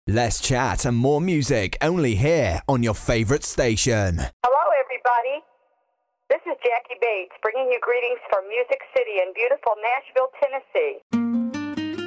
Less chat and more music only here on your favorite station. Hello, everybody. This is Jackie Bates bringing you greetings from Music City in beautiful Nashville, Tennessee.